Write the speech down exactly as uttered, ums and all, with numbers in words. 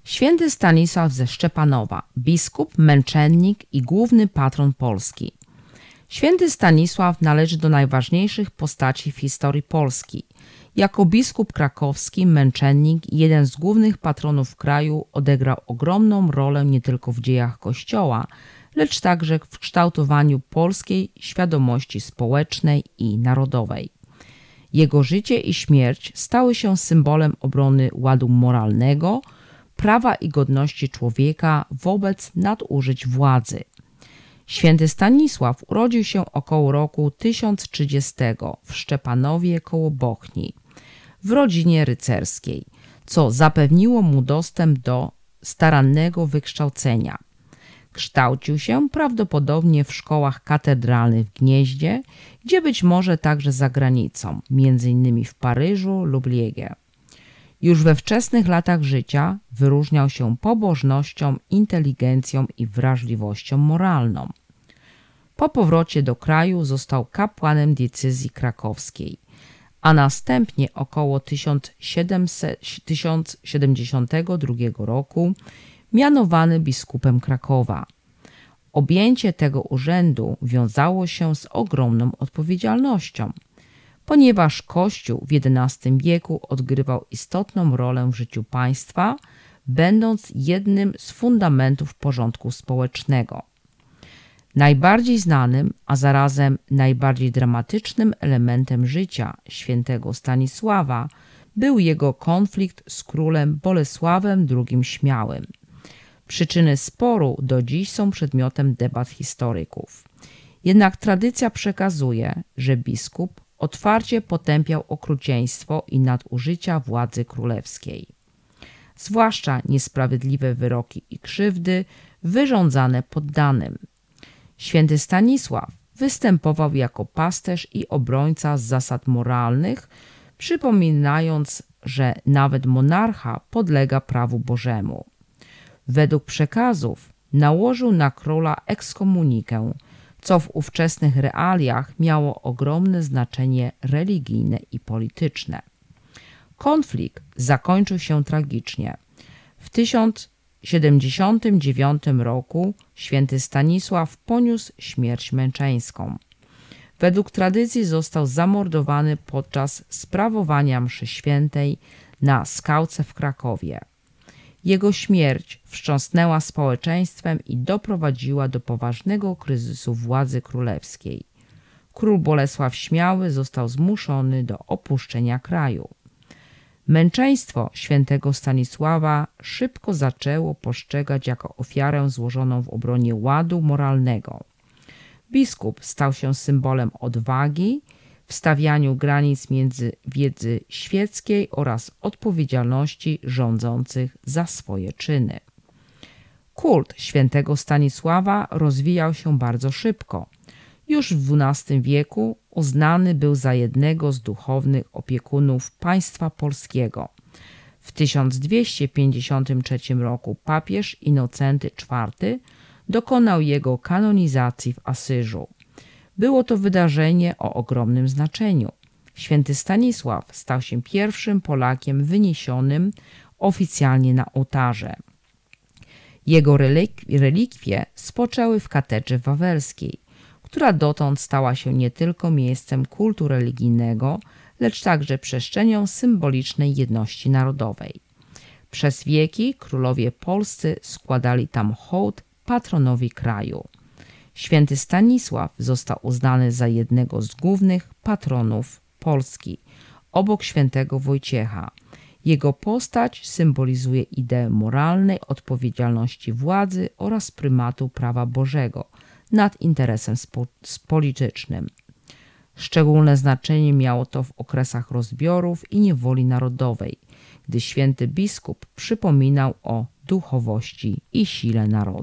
Święty Stanisław ze Szczepanowa, biskup, męczennik i główny patron Polski. Święty Stanisław należy do najważniejszych postaci w historii Polski. Jako biskup krakowski, męczennik i jeden z głównych patronów kraju odegrał ogromną rolę nie tylko w dziejach Kościoła, lecz także w kształtowaniu polskiej świadomości społecznej i narodowej. Jego życie i śmierć stały się symbolem obrony ładu moralnego, prawa i godności człowieka wobec nadużyć władzy. Święty Stanisław urodził się około roku tysiąc trzydziestego w Szczepanowie koło Bochni, w rodzinie rycerskiej, co zapewniło mu dostęp do starannego wykształcenia. Kształcił się prawdopodobnie w szkołach katedralnych w Gnieźnie, gdzie być może także za granicą, między innymi w Paryżu lub Liege. Już we wczesnych latach życia wyróżniał się pobożnością, inteligencją i wrażliwością moralną. Po powrocie do kraju został kapłanem diecezji krakowskiej, a następnie około tysiąc siedemdziesiątego drugiego roku mianowany biskupem Krakowa. Objęcie tego urzędu wiązało się z ogromną odpowiedzialnością, ponieważ Kościół w jedenastym wieku odgrywał istotną rolę w życiu państwa, będąc jednym z fundamentów porządku społecznego. Najbardziej znanym, a zarazem najbardziej dramatycznym elementem życia świętego Stanisława był jego konflikt z królem Bolesławem drugi Śmiałym. Przyczyny sporu do dziś są przedmiotem debat historyków. Jednak tradycja przekazuje, że biskup otwarcie potępiał okrucieństwo i nadużycia władzy królewskiej, zwłaszcza niesprawiedliwe wyroki i krzywdy wyrządzane poddanym. Święty Stanisław występował jako pasterz i obrońca zasad moralnych, przypominając, że nawet monarcha podlega prawu Bożemu. Według przekazów nałożył na króla ekskomunikę, co w ówczesnych realiach miało ogromne znaczenie religijne i polityczne. Konflikt zakończył się tragicznie. W tysiąc siedemdziesiątym dziewiątym roku święty Stanisław poniósł śmierć męczeńską. Według tradycji został zamordowany podczas sprawowania mszy świętej na Skałce w Krakowie. Jego śmierć wstrząsnęła społeczeństwem i doprowadziła do poważnego kryzysu władzy królewskiej. Król Bolesław Śmiały został zmuszony do opuszczenia kraju. Męczeństwo świętego Stanisława szybko zaczęło postrzegać jako ofiarę złożoną w obronie ładu moralnego. Biskup stał się symbolem odwagi, w stawianiu granic między wiedzy świeckiej oraz odpowiedzialności rządzących za swoje czyny. Kult świętego Stanisława rozwijał się bardzo szybko. Już w dwunastym wieku uznany był za jednego z duchownych opiekunów państwa polskiego. W tysiąc dwieście pięćdziesiątym trzecim roku papież Innocenty czwarty dokonał jego kanonizacji w Asyżu. Było to wydarzenie o ogromnym znaczeniu. Święty Stanisław stał się pierwszym Polakiem wyniesionym oficjalnie na ołtarze. Jego relik- relikwie spoczęły w katedrze wawelskiej, która dotąd stała się nie tylko miejscem kultu religijnego, lecz także przestrzenią symbolicznej jedności narodowej. Przez wieki królowie polscy składali tam hołd patronowi kraju. Święty Stanisław został uznany za jednego z głównych patronów Polski, obok świętego Wojciecha. Jego postać symbolizuje ideę moralnej odpowiedzialności władzy oraz prymatu prawa Bożego nad interesem spo- politycznym. Szczególne znaczenie miało to w okresach rozbiorów i niewoli narodowej, gdy święty biskup przypominał o duchowości i sile narodu.